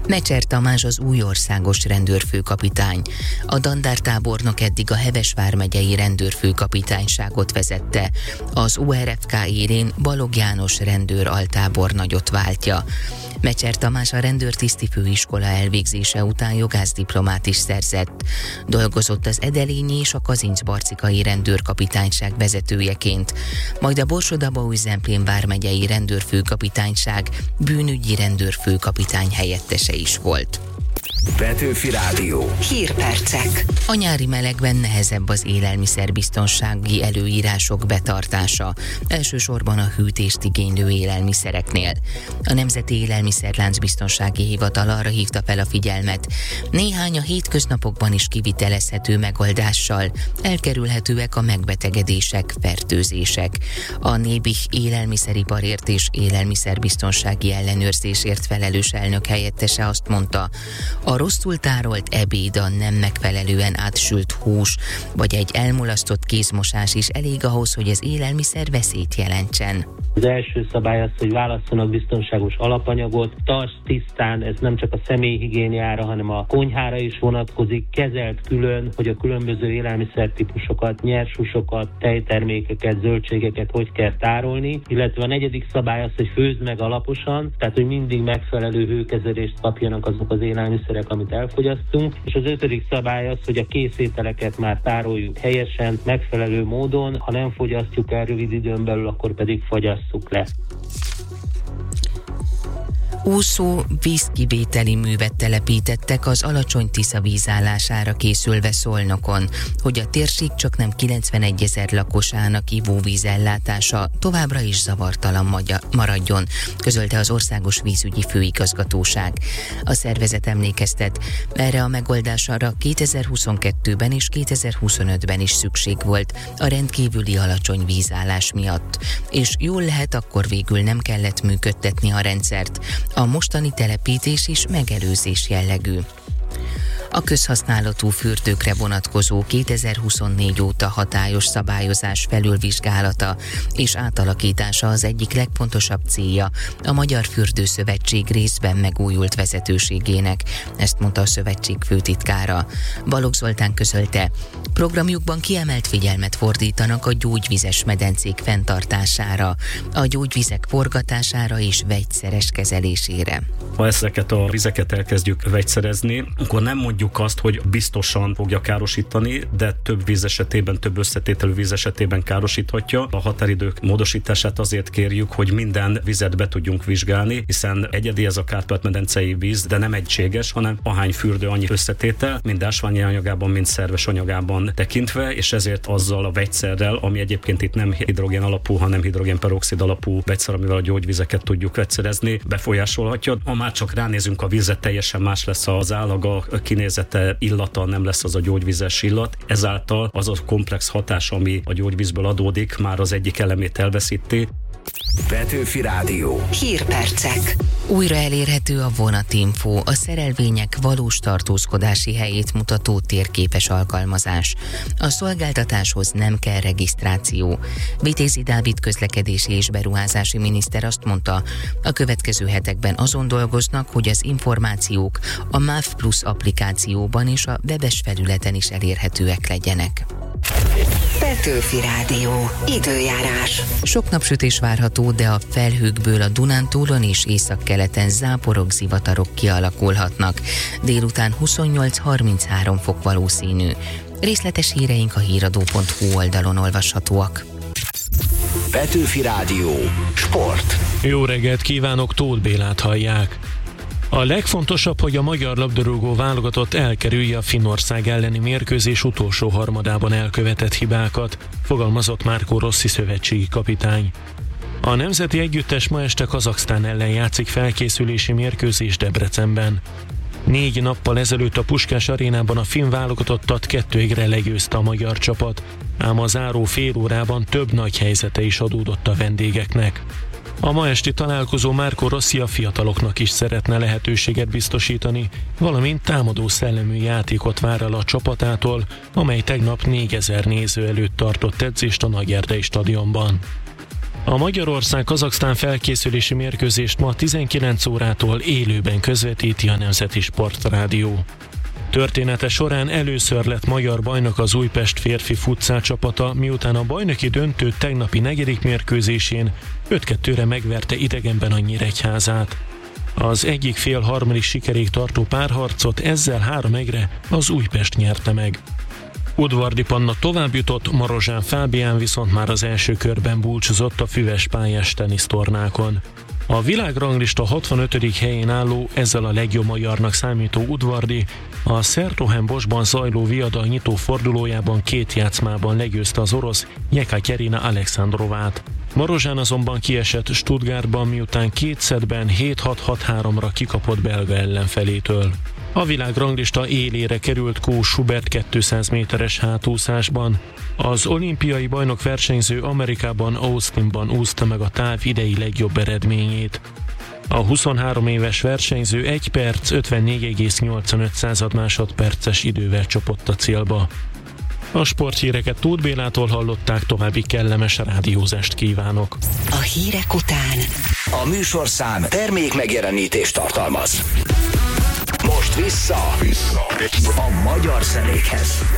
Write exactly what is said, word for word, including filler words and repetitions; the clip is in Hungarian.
Mecser Tamás az új országos rendőrfőkapitány. A dandártábornok eddig a Heves vármegyei rendőrfőkapitányságot vezette. Az o er ef ká élén Balogh János rendőr altábornagyot váltja. Mecser Tamás a rendőrtiszti főiskola elvégzése után jogászdiplomát is szerzett. Dolgozott az edelényi és a kazincbarcikai rendőrkapitányság vezetőjeként, majd a Borsod-Abaúj-Zemplén vármegyei rendőrfőkapitányság bűnügyi rendőrfőkapitány helyettese is volt. Petőfi Rádió. Hírpercek. A nyári melegben nehezebb az élelmiszerbiztonsági előírások betartása, elsősorban a hűtést igénylő élelmiszereknél. A Nemzeti Élelmiszerláncbiztonsági Hivatal arra hívta fel a figyelmet, néhány a hétköznapokban is kivitelezhető megoldással elkerülhetőek a megbetegedések, fertőzések. A Nébih élelmiszeriparért és élelmiszerbiztonsági ellenőrzésért felelős elnök helyettese azt mondta, a rosszul tárolt ebéd, a nem megfelelően átsült hús, vagy egy elmulasztott kézmosás is elég ahhoz, hogy az élelmiszer veszélyt jelentsen. Az első szabály az, hogy válasszanak biztonságos alapanyagot, tarts tisztán, ez nem csak a személyhigiéniára, hanem a konyhára is vonatkozik, kezelt külön, hogy a különböző élelmiszertípusokat, nyershúsokat, tejtermékeket, zöldségeket hogy kell tárolni, illetve a negyedik szabály az, hogy főzd meg alaposan, tehát hogy mindig megfelelő hőkezelést kapjanak azok az élelmiszerek, amit elfogyasztunk, és az ötödik szabály az, hogy a készételeket már tároljuk helyesen, megfelelő módon, ha nem fogyasztjuk el rövid időn belül, akkor pedig fogyasszuk le. Úszó vízkivételi művet telepítettek az Alacsony-Tisza vízállására készülve Szolnokon, hogy a térség csak nem kilencvenegy lakosának ivóvízellátása továbbra is zavartalan maradjon, közölte az Országos Vízügyi Főigazgatóság. A szervezet emlékeztet, erre a megoldásra kétezer-huszonkettőben és kétezer-huszonötben is szükség volt a rendkívüli alacsony vízállás miatt, és jól lehet, akkor végül nem kellett működtetni a rendszert. A mostani telepítés is megelőzés jellegű. A közhasználatú fürdőkre vonatkozó kétezer-huszonnégy óta hatályos szabályozás felülvizsgálata és átalakítása az egyik legfontosabb célja a Magyar Fürdőszövetség részben megújult vezetőségének, ezt mondta a szövetség főtitkára. Balogh Zoltán közölte, programjukban kiemelt figyelmet fordítanak a gyógyvizes medencék fenntartására, a gyógyvizek forgatására és vegyszeres kezelésére. Ha ezeket a vizeket elkezdjük vegyszerezni, akkor nem mondjuk azt, hogy biztosan fogja károsítani, de több víz esetében, több összetételű víz esetében károsíthatja. A határidők módosítását azért kérjük, hogy minden vizet be tudjunk vizsgálni, hiszen egyedi ez a Kárpát-medencei víz, de nem egységes, hanem ahány fürdő, annyi összetétel, mind ásványi anyagában, mind szerves anyagában tekintve, és ezért azzal a vegyszerrel, ami egyébként itt nem hidrogén alapú, hanem hidrogénperoxid alapú vegyszer, amivel a gyógyvizeket tudjuk vegyszerezni, befolyásolhatja. Ha már csak ránézünk a vízre, teljesen más lesz az állaga, kinézete, illata, nem lesz az a gyógyvizes illat. Ezáltal az a komplex hatás, ami a gyógyvízből adódik, már az egyik elemét elveszíti. Petőfi Rádió. Hírpercek. Újra elérhető a vonatinfo, a szerelvények valós tartózkodási helyét mutató térképes alkalmazás. A szolgáltatáshoz nem kell regisztráció. Vitézi Dávid közlekedési és beruházási miniszter azt mondta, a következő hetekben azon dolgoznak, hogy az információk a MÁV Plus applikációban és a webes felületen is elérhetőek legyenek. Petőfi Rádió. Időjárás. Sok napsütés várható, de a felhőkből a Dunántúlon és északkeleten záporok, zivatarok kialakulhatnak. Délután huszonnyolc-harminchárom fok valószínű. Részletes híreink a híradó pont hu oldalon olvashatóak. Petőfi Rádió. Sport. Jó reggelt kívánok, Tóth Bélát hallják. A legfontosabb, hogy a magyar labdarúgó válogatott elkerülje a Finnország elleni mérkőzés utolsó harmadában elkövetett hibákat, fogalmazott Marco Rossi szövetségi kapitány. A nemzeti együttes ma este Kazaksztán ellen játszik felkészülési mérkőzés Debrecenben. Négy nappal ezelőtt a Puskás arénában a finn válogatottat kettőre legyőzte a magyar csapat, ám a záró fél órában több nagy helyzete is adódott a vendégeknek. A ma esti találkozó Marco Rossi a fiataloknak is szeretne lehetőséget biztosítani, valamint támadó szellemű játékot vár el a csapatától, amely tegnap négyezer néző előtt tartott edzést a Nagyerdei stadionban. A Magyarország-Kazaksztán felkészülési mérkőzést ma tizenkilenc órától élőben közvetíti a Nemzeti Sportrádió. Története során először lett magyar bajnok az Újpest férfi futszál csapata, miután a bajnoki döntő tegnapi negyedik mérkőzésén öt kettőre megverte idegenben a Nyíregyházát. Az egyik fél harmadik sikerig tartó párharcot ezzel három egyre az Újpest nyerte meg. Udvardi Panna továbbjutott, Marozsán Fábián viszont már az első körben búcsúzott a füves pályás tenisztornákon. A világranglista hatvanötödik helyén álló, ezzel a legjobb magyarnak számító Udvardi a Sertogenboschban zajló viadal nyitó fordulójában két játszmában legyőzte az orosz Jekaterina Alexandrovát. Marozsán azonban kiesett Stuttgartban, miután két szettben hét hat hat háromra kikapott belga ellenfelétől. A világranglista élére került Kó Schubert kétszáz méteres hátúszásban. Az olimpiai bajnok versenyző Amerikában, Austinban úszta meg a táv idei legjobb eredményét. A huszonhárom éves versenyző egy perc ötvennégy egész nyolcvanöt másodperces idővel csapott a célba. A sporthíreket Tóth Bélától hallották, további kellemes rádiózást kívánok. A hírek után A műsorszám termék megjelenítést tartalmaz. Most vissza, vissza a magyar zenékhez.